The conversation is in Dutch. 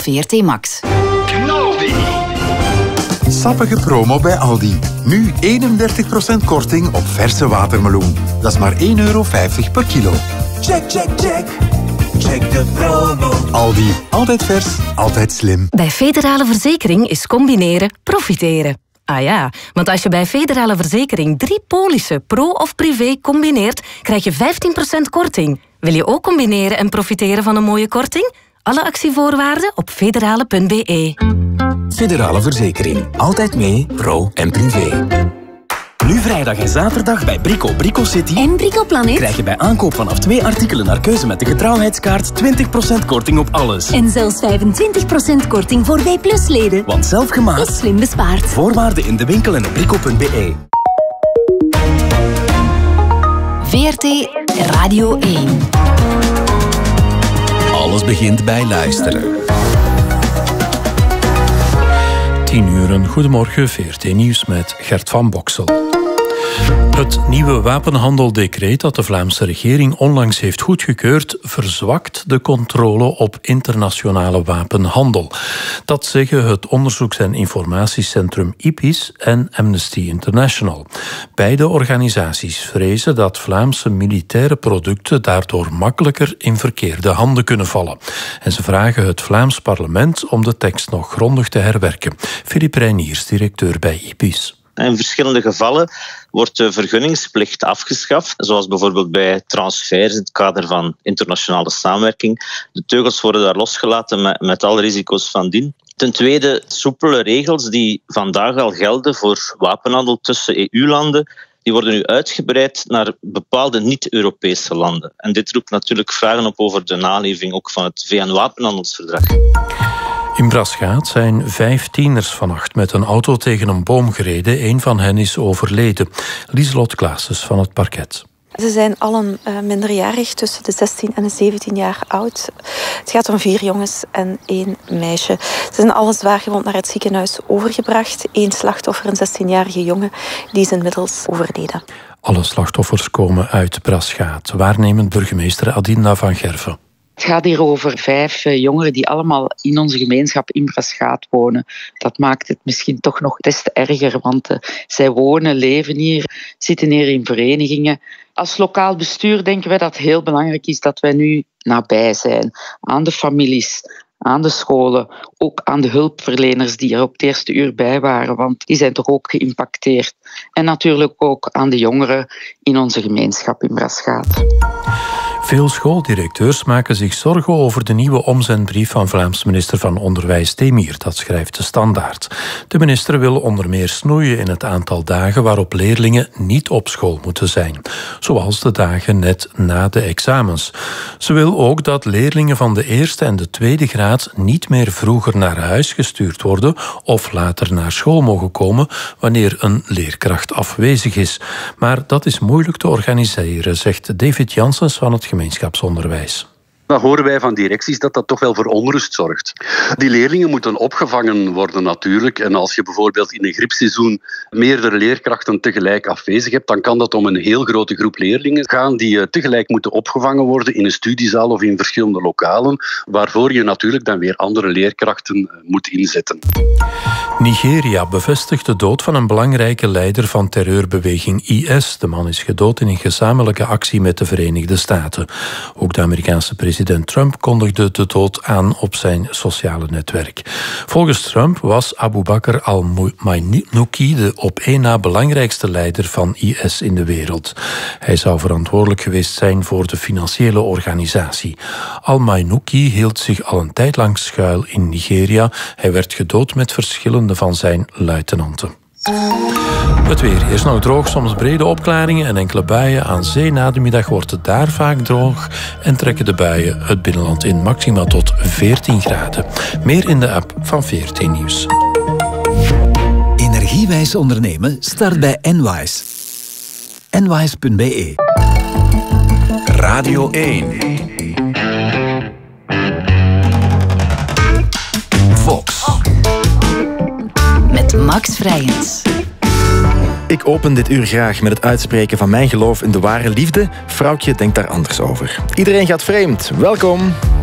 VRT Max. Sappige promo bij Aldi. Nu 31% korting op verse watermeloen. Dat is maar €1,50 per kilo. Check, check, check. Check de promo. Aldi. Altijd vers, altijd slim. Bij Federale Verzekering is combineren profiteren. Ah ja, want als je bij Federale Verzekering 3 polissen, pro of privé, combineert, krijg je 15% korting. Wil je ook combineren en profiteren van een mooie korting? Alle actievoorwaarden op federale.be. Federale Verzekering. Altijd mee, pro en privé. Nu vrijdag en zaterdag bij Brico City en Brico Planet krijg je bij aankoop vanaf 2 artikelen naar keuze met de getrouwheidskaart 20% korting op alles. En zelfs 25% korting voor WPLUS-leden. Want zelfgemaakt is slim bespaard. Voorwaarden in de winkel en op brico.be. VRT Radio 1. Alles begint bij luisteren. 10:00, goedemorgen, VRT Nieuws met Gert van Boksel. Het nieuwe wapenhandeldecreet dat de Vlaamse regering onlangs heeft goedgekeurd verzwakt de controle op internationale wapenhandel. Dat zeggen het Onderzoeks- en Informatiecentrum IPIS en Amnesty International. Beide organisaties vrezen dat Vlaamse militaire producten daardoor makkelijker in verkeerde handen kunnen vallen. En ze vragen het Vlaams parlement om de tekst nog grondig te herwerken. Philippe Reiniers, directeur bij IPIS. In verschillende gevallen wordt de vergunningsplicht afgeschaft, zoals bijvoorbeeld bij transfers in het kader van internationale samenwerking. De teugels worden daar losgelaten met alle risico's van dien. Ten tweede, soepele regels die vandaag al gelden voor wapenhandel tussen EU-landen, die worden nu uitgebreid naar bepaalde niet-Europese landen. En dit roept natuurlijk vragen op over de naleving ook van het VN-wapenhandelsverdrag. In Braschaat zijn 5 tieners vannacht met een auto tegen een boom gereden. Een van hen is overleden. Lieselot Klaassens van het parket. Ze zijn allen minderjarig, tussen de 16 en de 17 jaar oud. Het gaat om 4 jongens en 1 meisje. Ze zijn alle zwaargewond naar het ziekenhuis overgebracht. 1 slachtoffer, een 16-jarige jongen, die is inmiddels overleden. Alle slachtoffers komen uit Braschaat. Waarnemend burgemeester Adinda van Gerven. Het gaat hier over 5 jongeren die allemaal in onze gemeenschap in Braschaat wonen. Dat maakt het misschien toch nog des te erger, want zij wonen, leven hier, zitten hier in verenigingen. Als lokaal bestuur denken wij dat het heel belangrijk is dat wij nu nabij zijn aan de families, aan de scholen, ook aan de hulpverleners die er op het eerste uur bij waren, want die zijn toch ook geïmpacteerd. En natuurlijk ook aan de jongeren in onze gemeenschap in Braschaat. Veel schooldirecteurs maken zich zorgen over de nieuwe omzendbrief van Vlaams minister van Onderwijs Demir. Dat schrijft de Standaard. De minister wil onder meer snoeien in het aantal dagen waarop leerlingen niet op school moeten zijn. Zoals de dagen net na de examens. Ze wil ook dat leerlingen van de eerste en de tweede graad niet meer vroeger naar huis gestuurd worden of later naar school mogen komen wanneer een leerkracht afwezig is. Maar dat is moeilijk te organiseren, zegt David Janssens van het gemeenschapsonderwijs. Dan horen wij van directies dat dat toch wel voor onrust zorgt. Die leerlingen moeten opgevangen worden natuurlijk. En als je bijvoorbeeld in een griepseizoen meerdere leerkrachten tegelijk afwezig hebt, dan kan dat om een heel grote groep leerlingen gaan die tegelijk moeten opgevangen worden in een studiezaal of in verschillende lokalen, waarvoor je natuurlijk dan weer andere leerkrachten moet inzetten. Nigeria bevestigt de dood van een belangrijke leider van terreurbeweging IS. De man is gedood in een gezamenlijke actie met de Verenigde Staten. Ook de Amerikaanse president Trump kondigde de dood aan op zijn sociale netwerk. Volgens Trump was Abu Bakr al-Maynouki de op één na belangrijkste leider van IS in de wereld. Hij zou verantwoordelijk geweest zijn voor de financiële organisatie. Al-Maynouki hield zich al een tijd lang schuil in Nigeria. Hij werd gedood met verschillende van zijn luitenanten. Het weer. Eerst nog droog, soms brede opklaringen en enkele buien. Aan zee na de middag wordt het daar vaak droog en trekken de buien het binnenland in, maximaal tot 14 graden. Meer in de app van VRT Nieuws. Energiewijs ondernemen start bij Enwise. Enwise.be. Radio 1. Fox. Met Max Vrijens. Ik open dit uur graag met het uitspreken van mijn geloof in de ware liefde. Vrouwtje denkt daar anders over. Iedereen gaat vreemd. Welkom.